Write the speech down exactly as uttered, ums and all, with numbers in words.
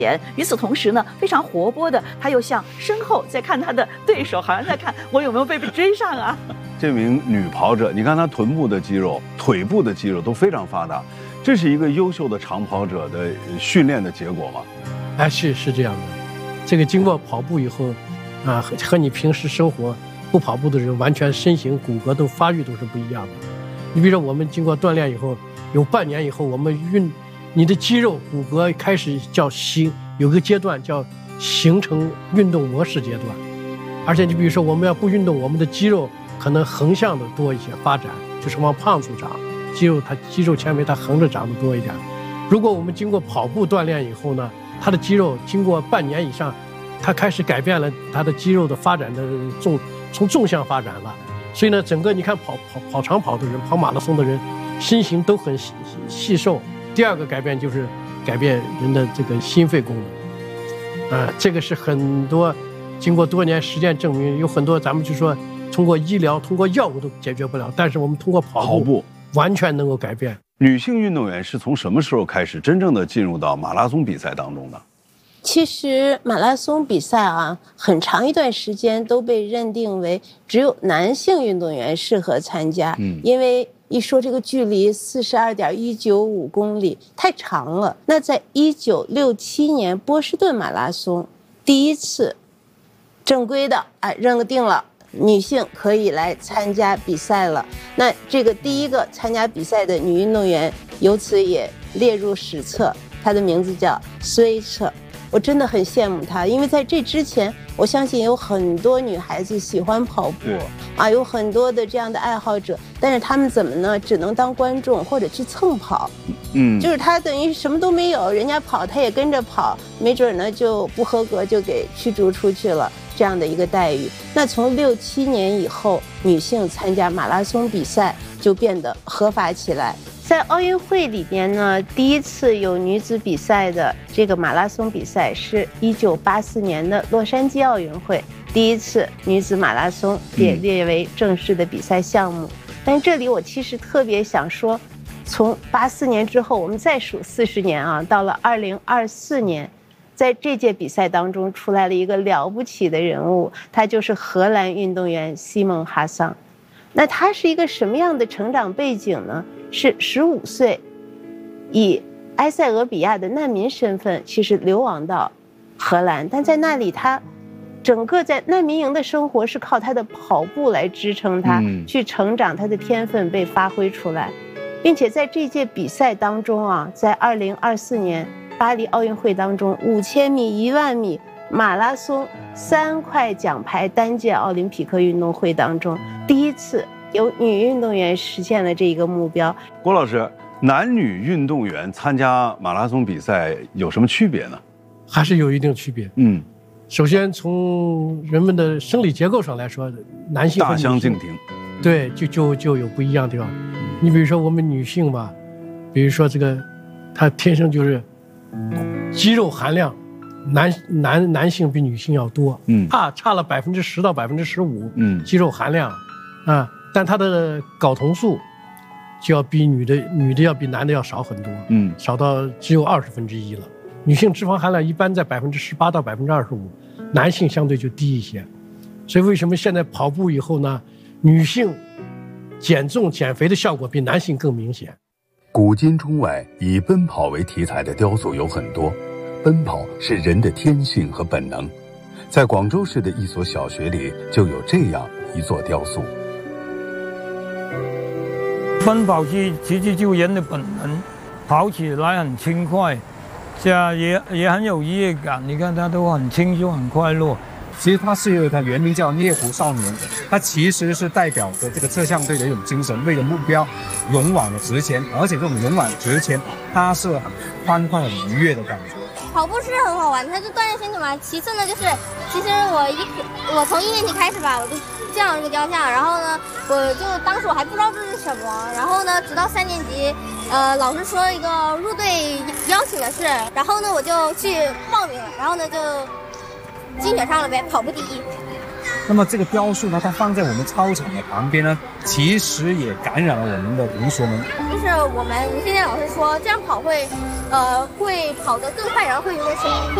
与此同时呢，非常活泼的，他又向身后在看他的对手，好像在看我有没有被追上啊。 这名女跑者，你看她臀部的肌肉、腿部的肌肉都非常发达，这是一个优秀的长跑者的训练的结果吗？ 哎，是是这样的。这个经过跑步以后，啊，和和你平时生活不跑步的人，完全身形、骨骼都发育都是不一样的。你比如说，我们经过锻炼以后，有半年以后，我们运。你的肌肉骨骼开始叫形，有个阶段叫形成运动模式阶段，而且你比如说我们要不运动，我们的肌肉可能横向的多一些发展，就是往胖处长，肌肉它肌肉纤维它横着长得多一点。如果我们经过跑步锻炼以后呢，它的肌肉经过半年以上，它开始改变了它的肌肉的发展的纵从纵向发展了，所以呢，整个你看跑跑跑长跑的人，跑马拉松的人，身形都很细细瘦。第二个改变就是改变人的这个心肺功能，啊、呃，这个是很多经过多年实践证明，有很多咱们就说通过医疗、通过药物都解决不了，但是我们通过跑步，跑步完全能够改变。 女性运动员是从什么时候开始真正的进入到马拉松比赛当中的？ 其实马拉松比赛啊，很长一段时间都被认定为只有男性运动员适合参加，嗯，因为一说这个距离四十二点一九五公里太长了。那在一九六七年波士顿马拉松第一次正规的啊认定了女性可以来参加比赛了。那这个第一个参加比赛的女运动员由此也列入史册，她的名字叫斯威彻。我真的很羡慕她，因为在这之前我相信有很多女孩子喜欢跑步啊，有很多的这样的爱好者，但是他们怎么呢？只能当观众或者去蹭跑，嗯，就是他等于什么都没有，人家跑他也跟着跑，没准呢就不合格就给驱逐出去了，这样的一个待遇。那从六七年以后，女性参加马拉松比赛就变得合法起来。在奥运会里边呢，第一次有女子比赛的这个马拉松比赛是一九八四年的洛杉矶奥运会，第一次女子马拉松也列为正式的比赛项目。嗯、但这里我其实特别想说，从八四年之后，我们再数四十年啊，到了二零二四年，在这届比赛当中出来了一个了不起的人物，他就是荷兰运动员西蒙哈桑。那他是一个什么样的成长背景呢？是十五岁，以埃塞俄比亚的难民身份，其实流亡到荷兰，但在那里他整个在难民营的生活是靠他的跑步来支撑他、嗯、去成长，他的天分被发挥出来，并且在这届比赛当中啊，在二零二四年巴黎奥运会当中，五千米、一万米、马拉松三块奖牌单届奥林匹克运动会当中，第一次有女运动员实现了这一个目标。 郭老师，男女运动员参加马拉松比赛有什么区别呢？ 还是有一定区别。嗯，首先从人们的生理结构上来说，男性和女性大相径庭， 对，就就就有不一样的地方。你比如说我们女性吧，比如说这个，她天生就是肌肉含量，男男男性比女性要多，嗯，差差了百分之十到百分之十五，嗯，肌肉含量，啊。但它的睾酮素就要比女的女的要比男的要少很多，嗯，少到只有二十分之一了。女性脂肪含量一般在百分之十八到百分之二十五，男性相对就低一些。所以为什么现在跑步以后呢，女性减重减肥的效果比男性更明显？ 古今中外以奔跑为题材的雕塑有很多，奔跑是人的天性和本能。在广州市的一所小学里就有这样一座雕塑。 奔跑是其实就人的本能，跑起来很轻快，这样也也很有愉悦感。你看他都很轻松很快乐。 其实它是有它原名叫猎狐少年，它其实是代表着这个摄像队的一种精神，为了目标勇往的直前，而且这种勇往直前，它是很欢快很愉悦的感觉。 跑步是很好玩，它是锻炼身体嘛。其次呢，就是其实我一我从一年级开始吧，我就见到这个雕像，然后呢，我就当时我还不知道这是什么，然后呢，直到三年级，呃，老师说一个入队邀请的事，然后呢，我就去报名了，然后呢就竞选上了呗，跑步第一。 那么这个雕塑呢，它放在我们操场的旁边呢，其实也感染了我们的同学们。 就是我们吴先生老师说，这样跑会，呃，会跑得更快，然后会有点声音。